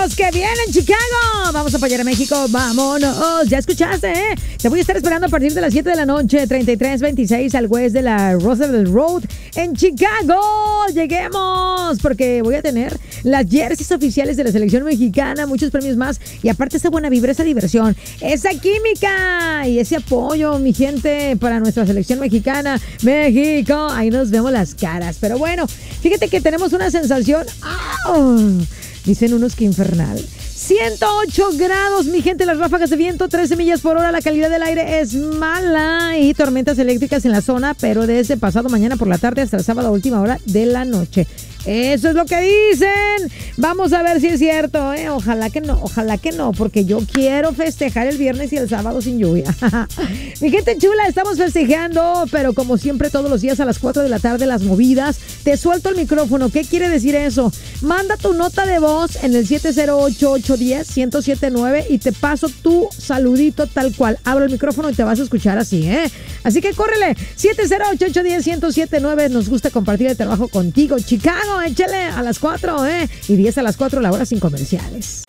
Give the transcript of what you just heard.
Los que vienen, Chicago. Vamos a apoyar a México. Vámonos. Ya escuchaste, ¿eh? Te voy a estar esperando a partir de las 7 de la noche, 3326 al west de la Roosevelt Road en Chicago. Lleguemos, porque voy a tener las jerseys oficiales de la selección mexicana, muchos premios más y aparte esa buena vibra, esa diversión, esa química y ese apoyo, mi gente, para nuestra selección mexicana. México, ahí nos vemos las caras. Pero bueno, fíjate que tenemos una sensación. Dicen unos que infernal. 108 grados, mi gente, las ráfagas de viento, 13 millas por hora, la calidad del aire es mala y tormentas eléctricas en la zona, pero desde pasado mañana por la tarde hasta el sábado a última hora de la noche. Eso es lo que dicen. Vamos a ver si es cierto, ¿eh? Ojalá que no, porque yo quiero festejar el viernes y el sábado sin lluvia. Mi gente chula, estamos festejando, pero como siempre todos los días a las 4 de la tarde las movidas. Te suelto el micrófono. ¿Qué quiere decir eso? Manda tu nota de voz en el 708-810-1079 y te paso tu saludito tal cual. Abro el micrófono y te vas a escuchar así, ¿eh? Así que córrele. 708-810-1079. Nos gusta compartir el trabajo contigo, Chicago. Échale a las 4, y 10 a las 4 la hora sin comerciales.